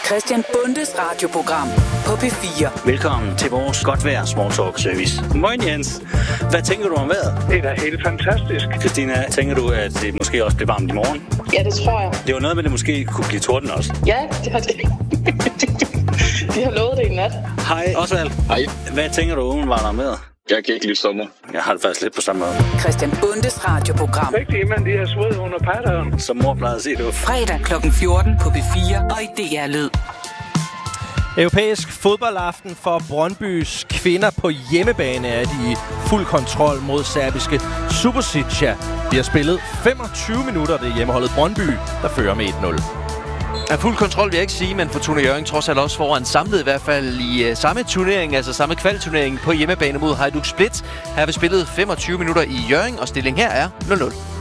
Christian Bundes radioprogram på P4. Velkommen til vores godt vejr small talk service. Moin Jens. Hvad tænker du om vejret? Det er da helt fantastisk. Christina, tænker du, at det måske også bliver varmt i morgen? Ja, det tror jeg. Det var noget med, at det måske kunne blive torden også. Ja, det har det. De har lovet det i nat. Hej Osvald. Hej. Hvad tænker du umiddelbart om vejret? Jeg kan ikke lide sommer. Jeg har det faktisk lidt på samme måde. Christian Bundes radioprogram. Rigtig, men de har sved under patteren. Som mor plejede at sige, det var Fredag kl. 14 på P4 og i DR Lyd. Europæisk fodboldaften for Brøndbys kvinder på hjemmebane er de i fuld kontrol mod serbiske Subotica. De har spillet 25 minutter, det hjemmeholdet Brøndby, der fører med 1-0. Ja, fuld kontrol vil jeg ikke sige, men Fortuna Hjørring trods alt også foran samlet i hvert fald i samme turnering, altså samme kvalturnering på hjemmebane mod Hajduk Split. Her har vi spillet 25 minutter i Hjørring, og stillingen her er 0-0.